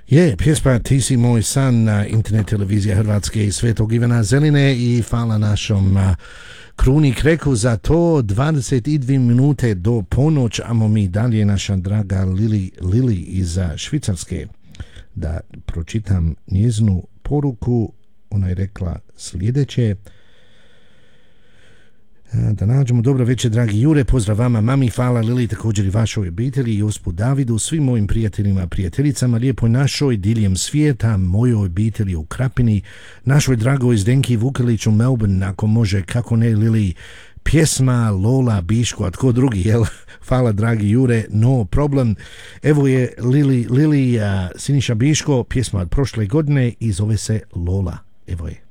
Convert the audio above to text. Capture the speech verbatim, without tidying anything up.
Je, pjesma Ti si moj san na internet televizije Hrvatske i Svetog Ivana Zeline i hvala našom a, Kruni Kreku za to. Dvadeset dvije minute do ponoć, amo mi dalje naša draga Lili, Lili iz Švicarske. Da pročitam njezinu poruku, ona je rekla sljedeće. Da nađemo dobro večer, dragi Jure, pozdrav vama, mami, hvala Lili, također i vašoj obitelji, Jospu Davidu, svim mojim prijateljima, prijateljicama, lijepoj našoj diljem svijeta, mojoj obitelji u Krapini, našoj dragoj Zdenki Vukelić u Melbourne, ako može, kako ne, Lili, pjesma Lola Biško, a tko drugi, jel? Hvala, dragi Jure, no problem. Evo je Lili, Lili uh, Siniša Biško, pjesma od prošle godine i zove se Lola. Evo je.